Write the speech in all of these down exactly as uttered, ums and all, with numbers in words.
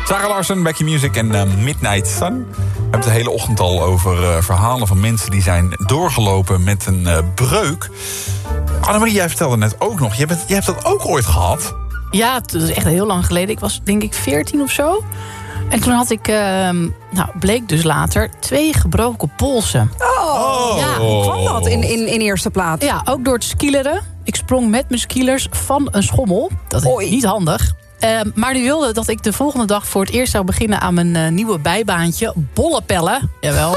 Sarah Larsson, Becky Music en uh, Midnight Sun. We hebben het de hele ochtend al over uh, verhalen van mensen die zijn doorgelopen met een uh, breuk. Annemarie, jij vertelde net ook nog, jij, bent, jij hebt dat ook ooit gehad? Ja, dat is echt heel lang geleden. Ik was denk ik veertien of zo. En toen had ik, uh, nou bleek dus later, twee gebroken polsen. Oh, ja, hoe kwam dat in, in, in eerste plaats? Ja, ook door het skileren. Ik sprong met mijn skilers van een schommel. Dat is Oei. niet handig. Uh, maar die wilde dat ik de volgende dag voor het eerst zou beginnen aan mijn uh, nieuwe bijbaantje. Bollepellen. Jawel.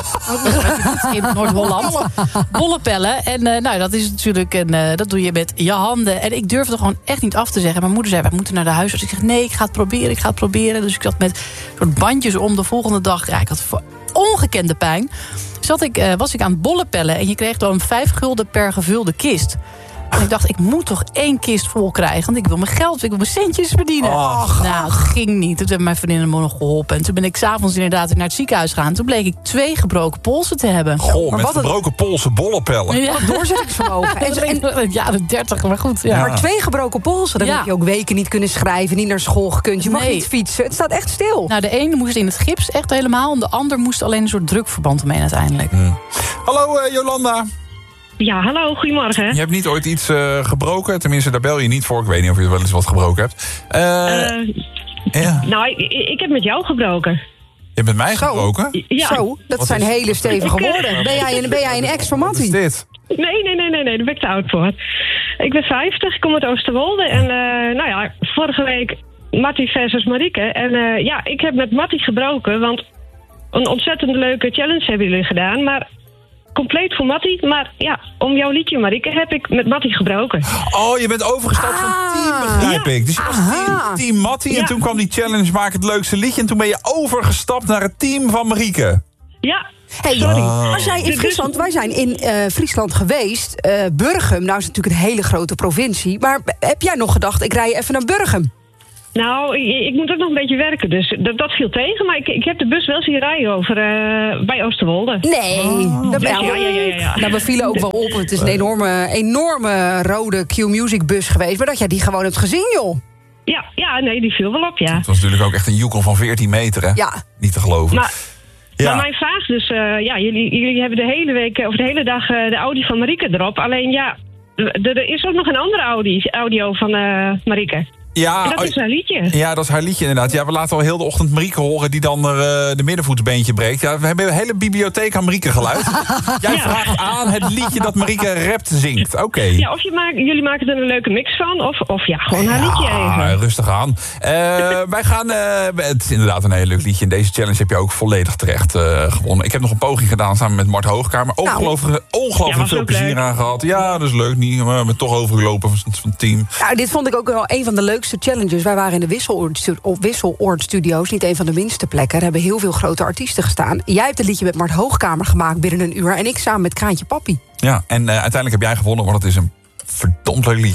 In Noord-Holland. Bollepellen. En uh, nou, dat is natuurlijk een, uh, dat doe je met je handen. En ik durfde gewoon echt niet af te zeggen. Mijn moeder zei, wij moeten naar de huisarts. Ik zeg, nee, ik ga het proberen, ik ga het proberen. Dus ik zat met soort bandjes om de volgende dag. Ja, ik had ongekende pijn. Zat ik, uh, was ik aan het bollepellen. En je kreeg dan vijf gulden per gevulde kist. En ik dacht, ik moet toch één kist vol krijgen. Want ik wil mijn geld, ik wil mijn centjes verdienen. Och. Nou, het ging niet. Toen hebben mijn vriendinnen me nog geholpen. En toen ben ik s'avonds inderdaad naar het ziekenhuis gegaan. Toen bleek ik twee gebroken polsen te hebben. Goh, maar met wat een- gebroken polsen, bollepellen. Ja. Doorzettingsvermogen. En, en, En, ja, de dertig, maar goed. Ja. Ja. maar twee gebroken polsen, dan Ja. heb je ook weken niet kunnen schrijven, niet naar school gekund. Je mag Nee. niet fietsen. Het staat echt stil. Nou, de ene moest in het gips echt helemaal. En de ander moest alleen een soort drukverband omheen uiteindelijk. Hallo uh, Jolanda. Ja, hallo, goedemorgen. Je hebt niet ooit iets uh, gebroken? Tenminste, daar bel je niet voor. Ik weet niet of je wel eens wat gebroken hebt. Uh, Eh, ja. nou, ik, ik heb met jou gebroken. Je hebt met mij Zo. gebroken? Ja. Zo, dat Wat zijn is- hele stevige Ik, eh, woorden. Ben jij een, ben jij een ex van Wat is Mattie? dit? Nee, nee, nee, nee, nee, daar ben ik te oud voor. Ik ben vijftig, ik kom uit Oosterwolde. En uh, nou ja, vorige week Mattie versus Marieke. En uh, ja, ik heb met Mattie gebroken, want een ontzettend leuke challenge hebben jullie gedaan. Maar compleet voor Mattie. Maar ja, om jouw liedje Marieke heb ik met Mattie gebroken. Oh, je bent overgestapt van Ah. team, begrijp ik. Dus je was Aha. team, team Mattie en Ja. toen kwam die challenge Maak het leukste liedje. En toen ben je overgestapt naar het team van Marieke. Ja, Hey, sorry. als jij in Friesland, wij zijn in eh, Friesland geweest. eh, Burgum, nou is het natuurlijk een hele grote provincie. Maar heb jij nog gedacht, ik rij even naar Burgum? Nou, ik, ik moet ook nog een beetje werken, dus dat, dat viel tegen. Maar ik, ik heb de bus wel zien rijden over uh, bij Oosterwolde. Nee, dat ben Ja, ja, ja, ja, ja. Nou, we vielen ook wel op. Het is een enorme, enorme rode Q-Music bus geweest. Maar dat jij die gewoon hebt gezien, joh. Ja, ja, nee, die viel wel op, ja. Het was natuurlijk ook echt een joekel van veertien meter, hè? Ja. Niet te geloven. Maar, ja. maar mijn vraag dus, uh, ja, jullie, jullie hebben de hele week, of de hele dag uh, de Audi van Marieke erop. Alleen ja, er er is ook nog een andere Audi, audio van uh, Marieke. Ja, En dat is haar liedje. Ja, dat is haar liedje inderdaad. Ja, we laten al heel de ochtend Marieke horen die dan er, uh, de middenvoetsbeentje breekt. Ja, we hebben een hele bibliotheek aan Marieke geluid. Jij Ja. vraagt aan het liedje dat Marieke rapt zingt. Oké. Okay. Ja, of je maakt, jullie maken er een leuke mix van, of, of ja, gewoon haar liedje Ah, even. rustig aan. Uh, wij gaan... Uh, het is inderdaad een heel leuk liedje. In deze challenge heb je ook volledig terecht uh, gewonnen. Ik heb nog een poging gedaan samen met Mart Hoogkamer. Ongelooflijk, ongelooflijk Ja, was veel ook plezier leuk. aan gehad. Ja, dat is leuk. Niet, maar we hebben toch overgelopen van, van het team. Nou, dit vond ik ook wel een van de leukste challenges. Wij waren in de Wisseloord, Wisseloord Studios, niet een van de minste plekken. Er hebben heel veel grote artiesten gestaan. Jij hebt het liedje met Mart Hoogkamer gemaakt binnen een uur. En ik samen met Kraantje Papi. Ja, en uh, uiteindelijk heb jij gewonnen, want het is een verdomd leuk liedje.